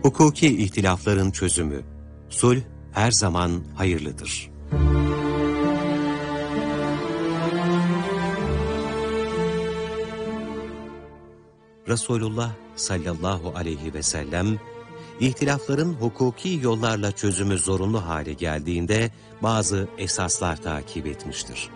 Hukuki ihtilafların çözümü. Sulh her zaman hayırlıdır. Resulullah sallallahu aleyhi ve sellem, ihtilafların hukuki yollarla çözümü zorunlu hale geldiğinde bazı esaslar takip etmiştir.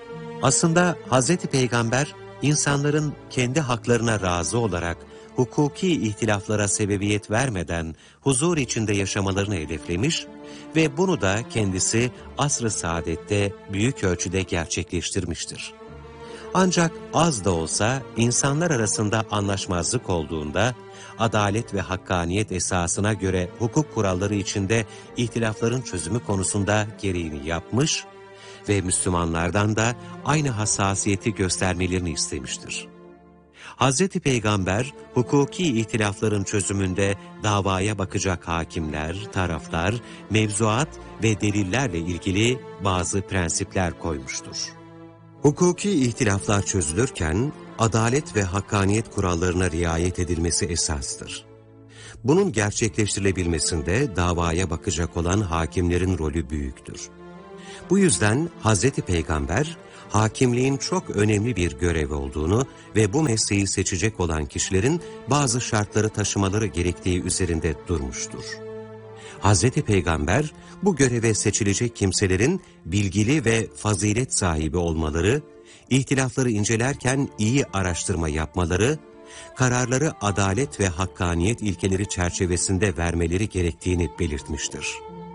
Aslında Hz. Peygamber, insanların kendi haklarına razı olarak hukuki ihtilaflara sebebiyet vermeden huzur içinde yaşamalarını hedeflemiş ve bunu da kendisi asr-ı saadette büyük ölçüde gerçekleştirmiştir. Ancak az da olsa insanlar arasında anlaşmazlık olduğunda, adalet ve hakkaniyet esasına göre hukuk kuralları içinde ihtilafların çözümü konusunda gereğini yapmış ve Müslümanlardan da aynı hassasiyeti göstermelerini istemiştir. Hz. Peygamber, hukuki ihtilafların çözümünde davaya bakacak hakimler, taraflar, mevzuat ve delillerle ilgili bazı prensipler koymuştur. Hukuki ihtilaflar çözülürken, adalet ve hakkaniyet kurallarına riayet edilmesi esastır. Bunun gerçekleştirilebilmesinde davaya bakacak olan hakimlerin rolü büyüktür. Bu yüzden Hz. Peygamber, hakimliğin çok önemli bir görev olduğunu ve bu mesleği seçecek olan kişilerin bazı şartları taşımaları gerektiği üzerinde durmuştur. Hz. Peygamber, bu göreve seçilecek kimselerin bilgili ve fazilet sahibi olmaları, ihtilafları incelerken iyi araştırma yapmaları, kararları adalet ve hakkaniyet ilkeleri çerçevesinde vermeleri gerektiğini belirtmiştir.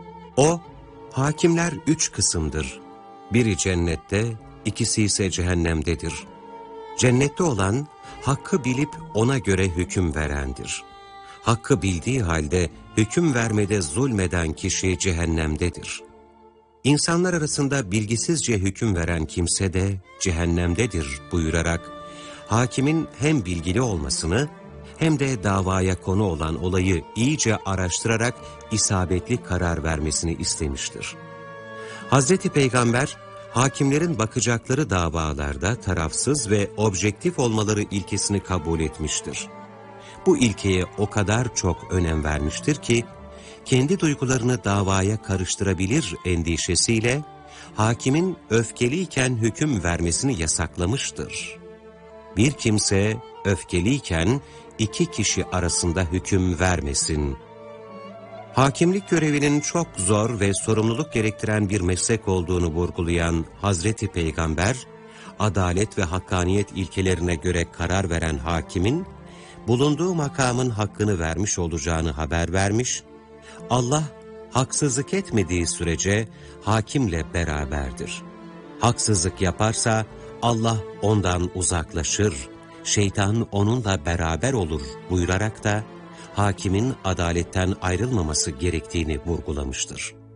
O, hakimler 3 kısımdır. Biri cennette, ikisi ise cehennemdedir. Cennette olan, hakkı bilip ona göre hüküm verendir. Hakkı bildiği halde hüküm vermede zulmeden kişi cehennemdedir. İnsanlar arasında bilgisizce hüküm veren kimse de cehennemdedir buyurarak, hakimin hem bilgili olmasını hem de davaya konu olan olayı iyice araştırarak isabetli karar vermesini istemiştir. Hazreti Peygamber, hakimlerin bakacakları davalarda tarafsız ve objektif olmaları ilkesini kabul etmiştir. Bu ilkeye o kadar çok önem vermiştir ki, kendi duygularını davaya karıştırabilir endişesiyle, hakimin öfkeliyken hüküm vermesini yasaklamıştır. Bir kimse öfkeliyken 2 kişi arasında hüküm vermesin. Hakimlik görevinin çok zor ve sorumluluk gerektiren bir meslek olduğunu vurgulayan Hazreti Peygamber, adalet ve hakkaniyet ilkelerine göre karar veren hakimin, bulunduğu makamın hakkını vermiş olacağını haber vermiş, Allah haksızlık etmediği sürece hakimle beraberdir. Haksızlık yaparsa Allah ondan uzaklaşır, şeytan onunla beraber olur buyurarak da hakimin adaletten ayrılmaması gerektiğini vurgulamıştır.